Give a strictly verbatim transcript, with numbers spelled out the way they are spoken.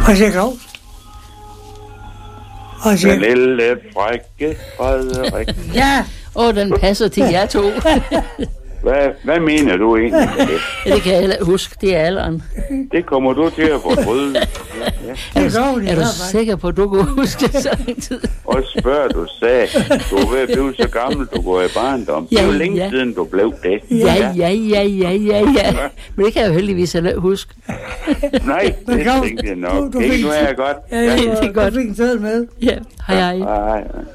Og siger Claus. Og siger... Den lille frække Frederik. Ja. Åh, oh, den passer til jer to. Hvad, hvad mener du egentlig med det? Ja, det kan jeg heller huske. Det er alderen. Det kommer du til at fortryde. Ja. Er, er du sikker på, at du kunne huske det så lang tid? Og spørg, du sagde, du er ved at blive så gammel, du går i barndom. Ja, det er jo længe ja. siden, du blev det. Ja, ja, ja, ja, ja, ja. Men det kan jeg jo heldigvis heller huske. Nej, det tænkte jeg nok. Du, du Ikke fik, nu er jeg godt. Ja, ja, det er godt. Du fik en sæd med. Ja, hej hej. Hej.